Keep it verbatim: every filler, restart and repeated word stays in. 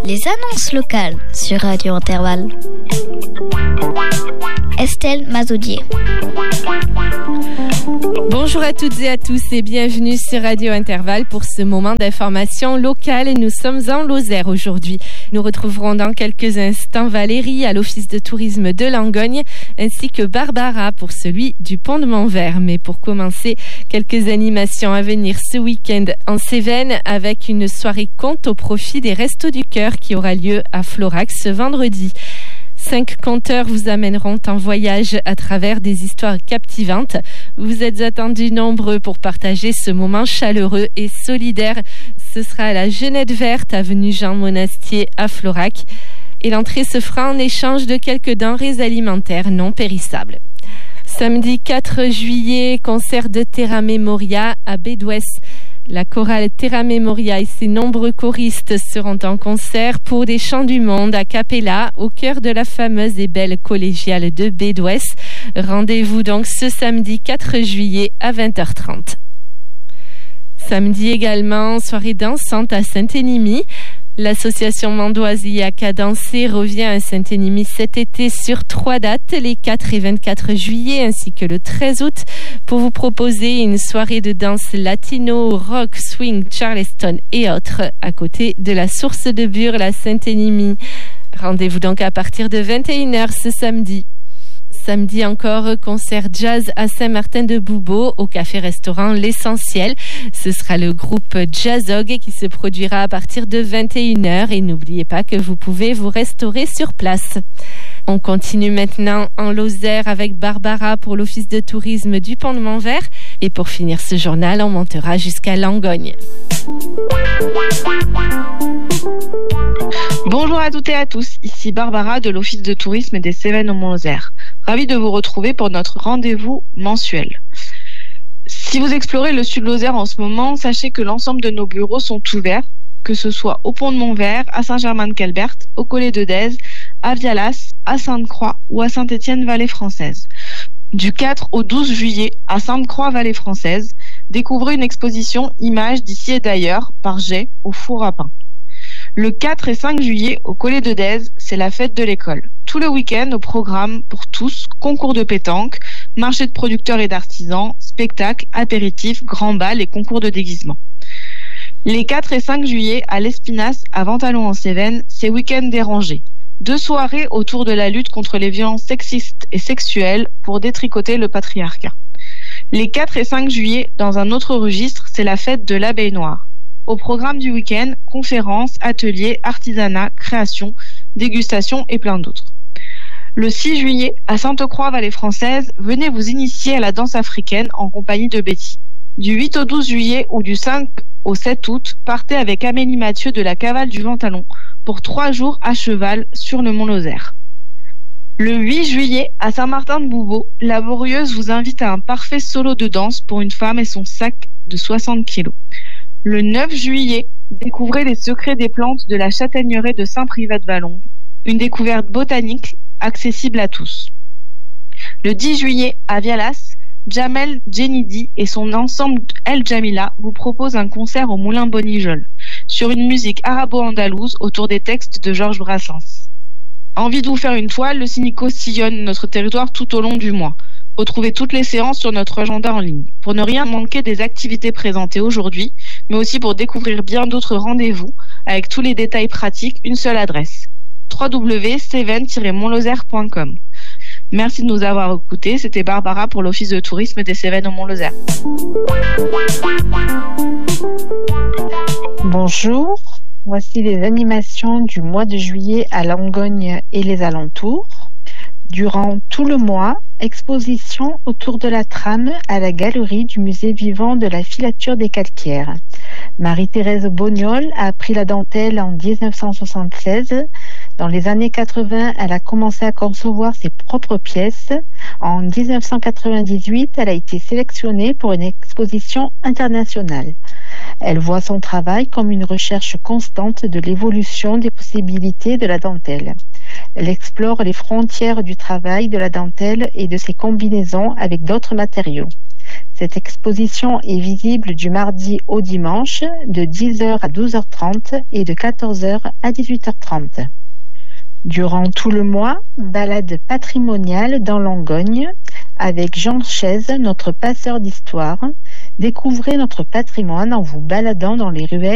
Les annonces locales sur Radio Intervalle. Estelle Mazaudier. Bonjour à toutes et à tous et bienvenue sur Radio Intervalle pour ce moment d'information locale. Nous sommes en Lozère aujourd'hui. Nous retrouverons dans quelques instants Valérie à l'Office de tourisme de Langogne ainsi que Barbara pour celui du Pont de Montvert. Mais pour commencer, quelques animations à venir ce week-end en Cévennes avec une soirée conte au profit des Restos du Cœur qui aura lieu à Florac ce vendredi. Cinq conteurs vous amèneront en voyage à travers des histoires captivantes. Vous êtes attendus nombreux pour partager ce moment chaleureux et solidaire. Ce sera à la Genette Verte, avenue Jean Monastier à Florac. Et l'entrée se fera en échange de quelques denrées alimentaires non périssables. Samedi quatre juillet, concert de Terra Memoria à Bédouès. La chorale Terra Memoria et ses nombreux choristes seront en concert pour des chants du monde a cappella au cœur de la fameuse et belle collégiale de Bédouès. Rendez-vous donc ce samedi quatre juillet à vingt heures trente. Samedi également, soirée dansante à Saint-Énimie. L'association Mandoise Y A qu'à danser revient à Saint-Énimie cet été sur trois dates, les quatre et vingt-quatre juillet ainsi que le treize août, pour vous proposer une soirée de danse latino, rock, swing, charleston et autres à côté de la source de Burle à Saint-Énimie. Rendez-vous donc à partir de vingt et une heures ce samedi. Samedi encore, concert jazz à Saint-Martin-de-Boubeau au café-restaurant L'Essentiel. Ce sera le groupe Jazzog qui se produira à partir de vingt et une heures et n'oubliez pas que vous pouvez vous restaurer sur place. On continue maintenant en Lozère avec Barbara pour l'Office de tourisme du Pont de Montvert et pour finir ce journal, on montera jusqu'à Langogne. Bonjour à toutes et à tous, ici Barbara de l'Office de tourisme des Cévennes au Mont-Lozère. Ravie de vous retrouver pour notre rendez-vous mensuel. Si vous explorez le Sud-Lozère en ce moment, sachez que l'ensemble de nos bureaux sont ouverts, que ce soit au Pont de Montvert, à Saint-Germain-de-Calbert, au Collet de Dèze, à Vialas, à Sainte-Croix ou à Saint-Étienne-Vallée-Française. Du quatre au douze juillet, à Sainte-Croix-Vallée-Française, découvrez une exposition Images d'ici et d'ailleurs par Jay au four à pain. Le quatre et cinq juillet, au Collet de Dèze, c'est la fête de l'école. Tout le week-end, au programme pour tous, concours de pétanque, marché de producteurs et d'artisans, spectacles, apéritifs, grands bals et concours de déguisement. Les quatre et cinq juillet, à l'Espinasse, à Ventalon en Cévennes, c'est week-end dérangé. Deux soirées autour de la lutte contre les violences sexistes et sexuelles pour détricoter le patriarcat. Les quatre et cinq juillet, dans un autre registre, c'est la fête de l'abeille noire. Au programme du week-end, conférences, ateliers, artisanat, création, dégustation et plein d'autres. Le six juillet, à Sainte-Croix-Vallée-Française, venez vous initier à la danse africaine en compagnie de Betty. Du huit au douze juillet ou du cinq au sept août, partez avec Amélie Mathieu de la Cavale du Ventalon pour trois jours à cheval sur le Mont-Lozère. Le huit juillet, à Saint-Martin-de-Boubeau, la Borieuse vous invite à un parfait solo de danse pour une femme et son sac de soixante kilos. Le neuf juillet, découvrez les secrets des plantes de la châtaigneraie de Saint-Privat-de-Vallongue, une découverte botanique accessible à tous. Le dix juillet, à Vialas, Jamel Djenidi et son ensemble El Jamila vous proposent un concert au Moulin Bonijol sur une musique arabo-andalouse autour des textes de Georges Brassens. Envie de vous faire une toile, le Cynico sillonne notre territoire tout au long du mois. Retrouvez toutes les séances sur notre agenda en ligne. Pour ne rien manquer des activités présentées aujourd'hui, mais aussi pour découvrir bien d'autres rendez-vous, avec tous les détails pratiques, une seule adresse. w w w point cévennes tiret montlozère point com. Merci de nous avoir écoutés. C'était Barbara pour l'Office de tourisme des Cévennes au Mont-Lozère. Bonjour, voici les animations du mois de juillet à Langogne et les alentours. Durant tout le mois, exposition autour de la trame à la galerie du musée vivant de la filature des calcaires. Marie-Thérèse Bognol a appris la dentelle en dix-neuf cent soixante-seize. Dans les années quatre-vingts, elle a commencé à concevoir ses propres pièces. En dix-neuf cent quatre-vingt-dix-huit, elle a été sélectionnée pour une exposition internationale. Elle voit son travail comme une recherche constante de l'évolution des possibilités de la dentelle. Elle explore les frontières du travail de la dentelle et de ses combinaisons avec d'autres matériaux. Cette exposition est visible du mardi au dimanche de dix heures à douze heures trente et de quatorze heures à dix-huit heures trente. Durant tout le mois, balade patrimoniale dans Langogne avec Jean Chaise, notre passeur d'histoire. Découvrez notre patrimoine en vous baladant dans les ruelles